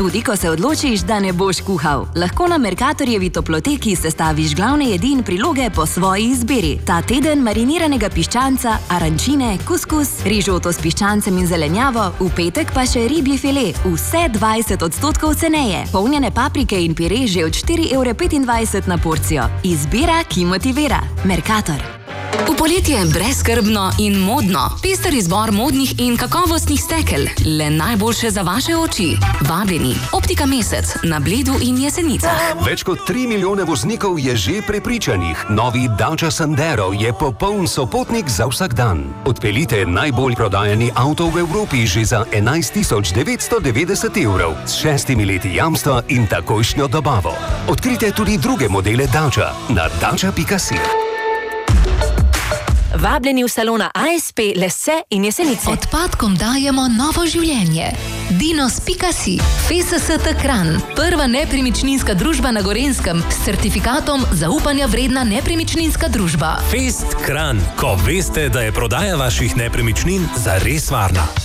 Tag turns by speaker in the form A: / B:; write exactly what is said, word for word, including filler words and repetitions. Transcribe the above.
A: Tudi ko se odločiš, da ne boš kuhal, lahko na Mercatorjevi toploteki sestaviš glavne jedi in priloge po svoji izbiri. Ta teden mariniranega piščanca, arančine, kuskus, rižoto s piščancem in zelenjavo, v petek pa še ribji file, vse dvajset odstotkov ceneje. Polnjene paprike in pire že od štiri evre petindvajset na porcijo. Izbira, ki motivira. Mercator.
B: V poletje je brezskrbno in modno. Pester izbor modnih in kakovostnih stekel. Le najboljše za vaše oči. Vabljeni. Optika Mesec na Bledu in Jesenicah.
C: Več kot tri milijone voznikov je že prepričanih. Novi Dacia Sandero je popoln sopotnik za vsak dan. Odpeljite najbolj prodajani avto v Evropi že za enajst tisoč devetsto devetdeset evrov. S šestimi leti jamstva in takojšnjo dobavo. Odkrite tudi druge modele Dacia na dacia pika si.
A: Vabljeni v salona A S P, Lesse in Jesenice.
B: Odpadkom dajemo novo življenje. Dinos pika si, F S S T Kranj, prva nepremičninska družba na Gorenjskem s certifikatom zaupanja vredna nepremičninska družba.
D: Fest Kranj, ko veste, da je prodaja vaših nepremičnin zares varna.